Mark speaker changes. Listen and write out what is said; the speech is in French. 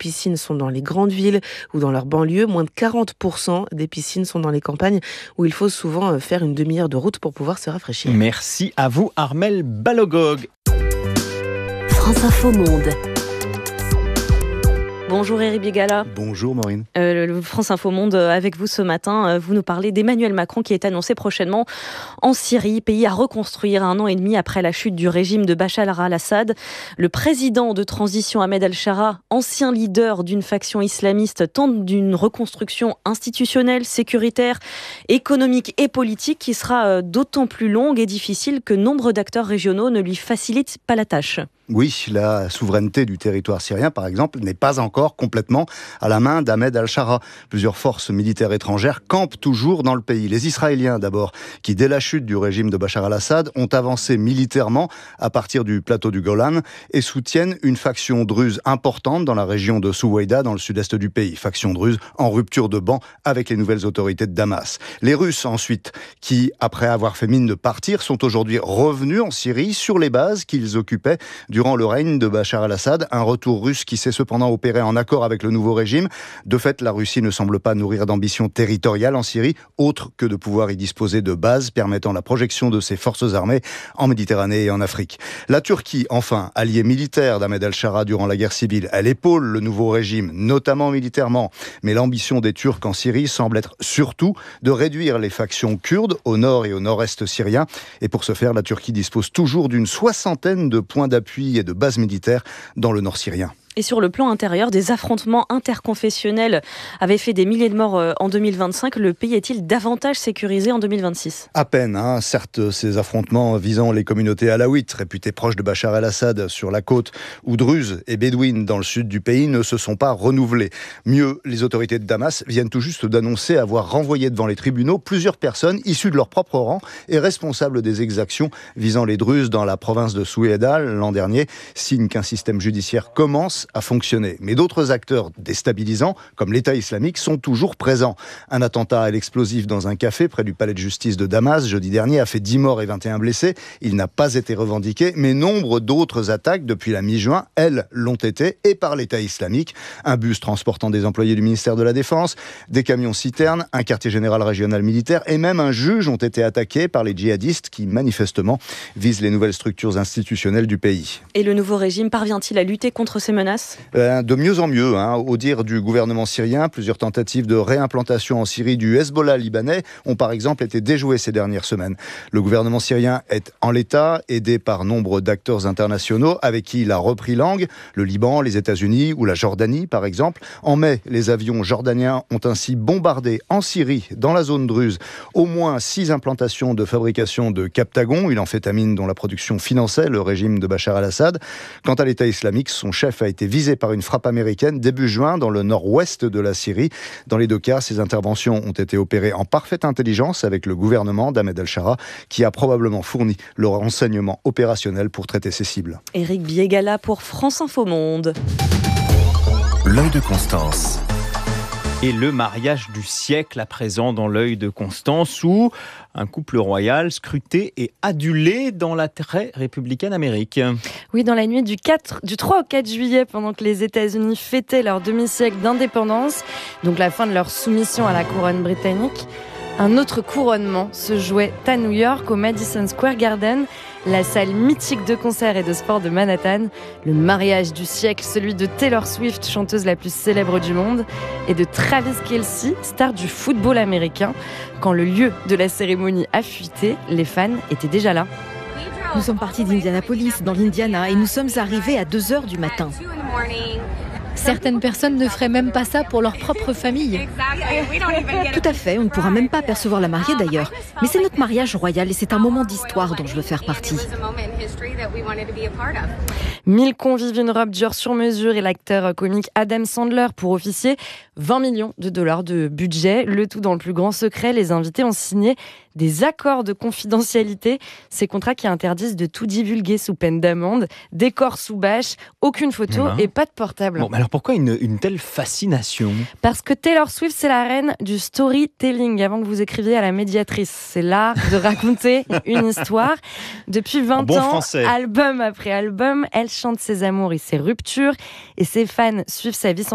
Speaker 1: piscines sont dans les grandes villes ou dans leurs banlieues. Moins de 40% des piscines sont dans les campagnes où il faut souvent faire une demi-heure de route pour pouvoir se rafraîchir.
Speaker 2: Merci à vous, Armelle Balogog.
Speaker 3: France Info Monde.
Speaker 4: Bonjour Éric Biégala.
Speaker 5: Bonjour Maureen.
Speaker 4: Le France Info Monde avec vous ce matin. Vous nous parlez d'Emmanuel Macron qui est annoncé prochainement en Syrie, pays à reconstruire 1 an et demi après la chute du régime de Bachar al-Assad. Le président de transition Ahmed al-Shara, ancien leader d'une faction islamiste, tente d'une reconstruction institutionnelle, sécuritaire, économique et politique qui sera d'autant plus longue et difficile que nombre d'acteurs régionaux ne lui facilitent pas la tâche.
Speaker 5: Oui, la souveraineté du territoire syrien, par exemple, n'est pas encore complètement à la main d'Ahmed al-Shara. Plusieurs forces militaires étrangères campent toujours dans le pays. Les Israéliens, d'abord, qui, dès la chute du régime de Bachar al-Assad, ont avancé militairement à partir du plateau du Golan et soutiennent une faction druze importante dans la région de Souweïda, dans le sud-est du pays. Faction druze en rupture de banc avec les nouvelles autorités de Damas. Les Russes, ensuite, qui, après avoir fait mine de partir, sont aujourd'hui revenus en Syrie sur les bases qu'ils occupaient durant le règne de Bachar al-Assad, un retour russe qui s'est cependant opéré en accord avec le nouveau régime. De fait, la Russie ne semble pas nourrir d'ambition territoriale en Syrie, autre que de pouvoir y disposer de bases permettant la projection de ses forces armées en Méditerranée et en Afrique. La Turquie, enfin, alliée militaire d'Ahmed al-Shara durant la guerre civile, elle épaule le nouveau régime, notamment militairement. Mais l'ambition des Turcs en Syrie semble être surtout de réduire les factions kurdes au nord et au nord-est syrien. Et pour ce faire, la Turquie dispose toujours d'une 60aine de points d'appui et de bases militaires dans le nord syrien.
Speaker 4: Et sur le plan intérieur, des affrontements interconfessionnels avaient fait des milliers de morts en 2025. Le pays est-il davantage sécurisé en 2026 ?
Speaker 5: À peine, hein. Certes, ces affrontements visant les communautés alaouites, réputées proches de Bachar el-Assad sur la côte, ou druzes et bédouines dans le sud du pays, ne se sont pas renouvelés. Mieux, les autorités de Damas viennent tout juste d'annoncer avoir renvoyé devant les tribunaux plusieurs personnes issues de leur propre rang et responsables des exactions visant les druzes dans la province de Souweïda l'an dernier, signe qu'un système judiciaire commence à fonctionner. Mais d'autres acteurs déstabilisants, comme l'État islamique, sont toujours présents. Un attentat à l'explosif dans un café près du palais de justice de Damas, jeudi dernier, a fait 10 morts et 21 blessés. Il n'a pas été revendiqué, mais nombre d'autres attaques depuis la mi-juin, elles, l'ont été, et par l'État islamique. Un bus transportant des employés du ministère de la Défense, des camions-citernes, un quartier général régional militaire et même un juge ont été attaqués par les djihadistes qui, manifestement, visent les nouvelles structures institutionnelles du pays.
Speaker 4: Et le nouveau régime parvient-il à lutter contre ces menaces ?
Speaker 5: De mieux en mieux, au dire du gouvernement syrien, plusieurs tentatives de réimplantation en Syrie du Hezbollah libanais ont par exemple été déjouées ces dernières semaines. Le gouvernement syrien est en l'état, aidé par nombre d'acteurs internationaux avec qui il a repris langue, le Liban, les États-Unis ou la Jordanie par exemple. En mai, les avions jordaniens ont ainsi bombardé en Syrie, dans la zone druze, au moins 6 implantations de fabrication de Captagon, une amphétamine dont la production finançait le régime de Bachar al-Assad. Quant à l'État islamique, son chef a été visé par une frappe américaine début juin dans le nord-ouest de la Syrie. Dans les deux cas, ces interventions ont été opérées en parfaite intelligence avec le gouvernement d'Ahmed al-Shara qui a probablement fourni le renseignement opérationnel pour traiter ses cibles.
Speaker 4: Éric Biégala pour France Info Monde.
Speaker 6: L'œil de Constance.
Speaker 2: Et le mariage du siècle à présent dans l'œil de Constance, où un couple royal scruté et adulé dans la très républicaine Amérique.
Speaker 7: Oui, dans la nuit du 3 au 4 juillet, pendant que les États-Unis fêtaient leur demi-siècle d'indépendance, donc la fin de leur soumission à la couronne britannique, un autre couronnement se jouait à New York, au Madison Square Garden, la salle mythique de concerts et de sport de Manhattan, le mariage du siècle, celui de Taylor Swift, chanteuse la plus célèbre du monde, et de Travis Kelce, star du football américain. Quand le lieu de la cérémonie a fuité, les fans étaient déjà là.
Speaker 8: Nous sommes partis d'Indianapolis, dans l'Indiana, et nous sommes arrivés à 2h du matin.
Speaker 9: Certaines personnes ne feraient même pas ça pour leur propre famille.
Speaker 8: Tout à fait, on ne pourra même pas apercevoir la mariée d'ailleurs. Mais c'est notre mariage royal et c'est un moment d'histoire dont je veux faire partie.
Speaker 7: 1000 convives, une robe Dior sur mesure et l'acteur comique Adam Sandler pour officier. 20 millions de dollars de budget, le tout dans le plus grand secret. Les invités ont signé des accords de confidentialité, ces contrats qui interdisent de tout divulguer sous peine d'amende, décor sous bâche, aucune photo et pas de portable.
Speaker 2: Bon, mais alors pourquoi une telle fascination ?
Speaker 7: Parce que Taylor Swift, c'est la reine du storytelling, avant que vous écriviez à la médiatrice. C'est l'art de raconter une histoire. Depuis 20 ans,
Speaker 2: français.
Speaker 7: Album après album, elle chante ses amours et ses ruptures, et ses fans suivent sa vie sans